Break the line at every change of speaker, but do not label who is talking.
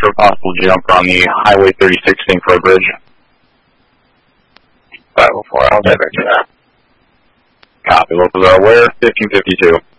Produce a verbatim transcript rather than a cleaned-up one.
for a possible jump on the Highway thirty-six Saint Croix Bridge.
five oh four, I'll divert to that.
Copy, locals are aware, fifteen fifty-two.